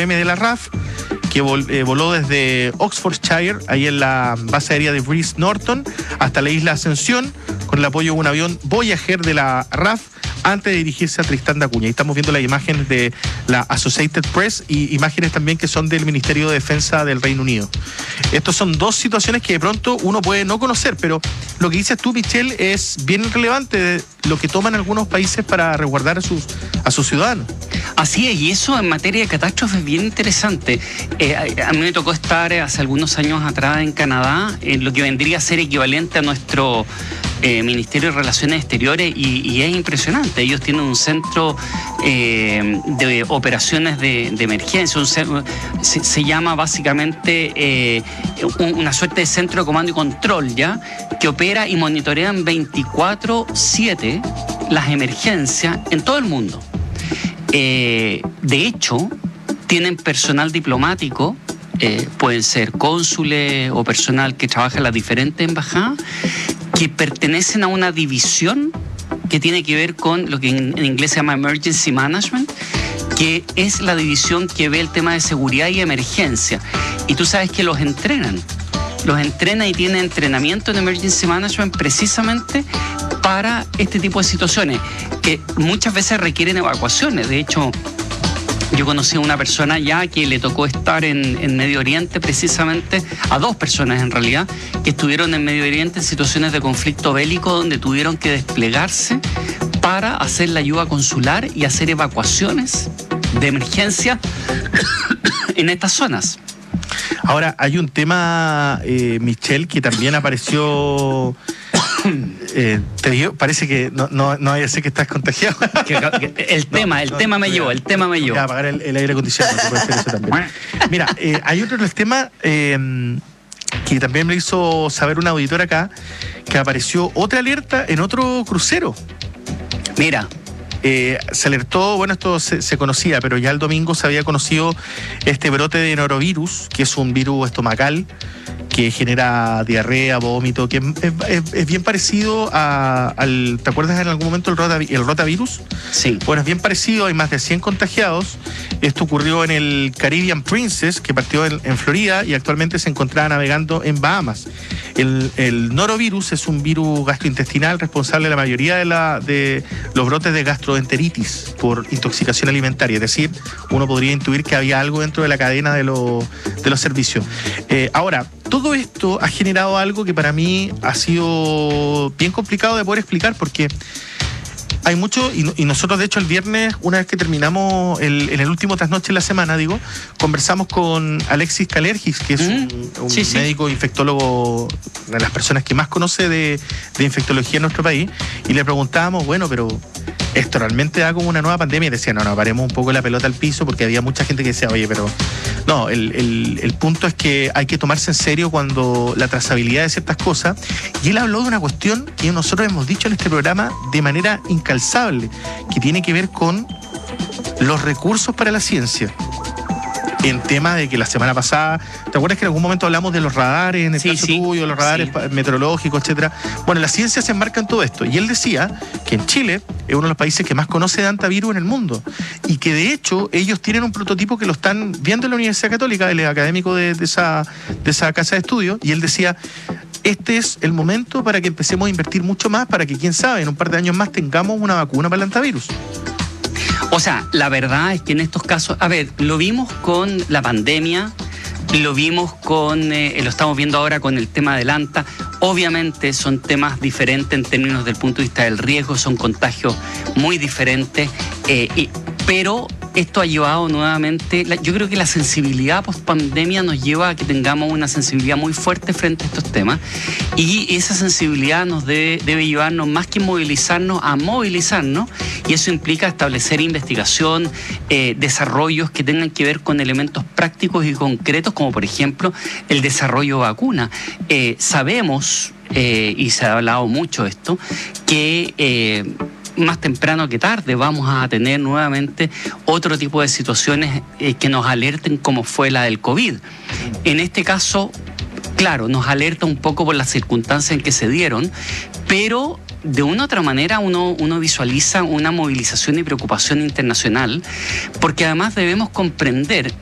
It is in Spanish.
UAM de la RAF, que voló desde Oxfordshire, ahí en la base aérea de Brice Norton, hasta la isla Ascensión, con el apoyo de un avión Voyager de la RAF, antes de dirigirse a Tristán da Cunha. Y estamos viendo las imágenes de la Associated Press y imágenes también que son del Ministerio de Defensa del Reino Unido. Estos son dos situaciones que de pronto uno puede no conocer, pero lo que dices tú, Michelle, es bien relevante de lo que toman algunos países para resguardar a sus ciudadanos. Así es, y eso en materia de catástrofe es bien interesante. A mí me tocó estar hace algunos años atrás en Canadá, en lo que vendría a ser equivalente a nuestro Ministerio de Relaciones Exteriores, y es impresionante. Ellos tienen un centro de operaciones de emergencia, se llama básicamente una suerte de centro de comando y control, ¿ya? Que opera y monitorean 24/7 las emergencias en todo el mundo. De hecho, tienen personal diplomático, pueden ser cónsules o personal que trabaja en las diferentes embajadas, que pertenecen a una división que tiene que ver con lo que en inglés se llama Emergency Management, que es la división que ve el tema de seguridad y emergencia. Y tú sabes que los entrenan y tienen entrenamiento en Emergency Management precisamente para este tipo de situaciones, que muchas veces requieren evacuaciones. De hecho, yo conocí a una persona ya que le tocó estar en Medio Oriente, precisamente, a dos personas en realidad, que estuvieron en Medio Oriente en situaciones de conflicto bélico, donde tuvieron que desplegarse para hacer la ayuda consular y hacer evacuaciones de emergencia en estas zonas. Ahora, hay un tema, Michelle, que también apareció... te digo, parece que no vaya a ser que estás contagiado. El tema me llevó. Voy a apagar el aire acondicionado, que puede ser eso también. Mira, hay otro tema que también me hizo saber un auditor acá, que apareció otra alerta en otro crucero. Mira. Se alertó, bueno, esto se conocía, pero ya el domingo se había conocido este brote de norovirus, que es un virus estomacal que genera diarrea, vómito, que es bien parecido al... ¿Te acuerdas en algún momento el rotavirus? Sí. Bueno, es bien parecido, hay más de 100 contagiados. Esto ocurrió en el Caribbean Princess, que partió en Florida y actualmente se encontraba navegando en Bahamas. El norovirus es un virus gastrointestinal responsable de la mayoría de los brotes de gastroenteritis por intoxicación alimentaria. Es decir, uno podría intuir que había algo dentro de la cadena de los servicios. Ahora, todo esto ha generado algo que para mí ha sido bien complicado de poder explicar, porque hay mucho, y nosotros de hecho el viernes, una vez que terminamos en el último trasnoche de la semana, conversamos con Alexis Kalergis, que es un médico infectólogo, de las personas que más conoce de infectología en nuestro país, y le preguntábamos, bueno, pero ¿esto realmente da como una nueva pandemia? Y decía, no, paremos un poco la pelota al piso, porque había mucha gente que decía, oye, pero no, el punto es que hay que tomarse en serio cuando la trazabilidad de ciertas cosas. Y él habló de una cuestión que nosotros hemos dicho en este programa de manera incalzable, que tiene que ver con los recursos para la ciencia. En tema de que la semana pasada, ¿te acuerdas que en algún momento hablamos de los radares, en el caso tuyo, los radares meteorológicos, etcétera? Bueno, la ciencia se enmarca en todo esto. Y él decía que en Chile es uno de los países que más conoce de hantavirus en el mundo. Y que de hecho ellos tienen un prototipo que lo están viendo en la Universidad Católica, él es académico de esa casa de estudio, y él decía, este es el momento para que empecemos a invertir mucho más, para que, quién sabe, en un par de años más tengamos una vacuna para el hantavirus. O sea, la verdad es que en estos casos, a ver, lo vimos con la pandemia, lo vimos lo estamos viendo ahora con el tema del Anta. Obviamente son temas diferentes en términos del punto de vista del riesgo, son contagios muy diferentes, pero esto ha llevado nuevamente, yo creo que la sensibilidad post-pandemia nos lleva a que tengamos una sensibilidad muy fuerte frente a estos temas, y esa sensibilidad nos debe llevarnos, más que movilizarnos, a movilizarnos, y eso implica establecer investigación, desarrollos que tengan que ver con elementos prácticos y concretos, como por ejemplo el desarrollo de vacuna. Sabemos, y se ha hablado mucho de esto, que más temprano que tarde vamos a tener nuevamente otro tipo de situaciones que nos alerten, como fue la del COVID. En este caso, claro, nos alerta un poco por las circunstancias en que se dieron, pero de una u otra manera uno visualiza una movilización y preocupación internacional, porque además debemos comprender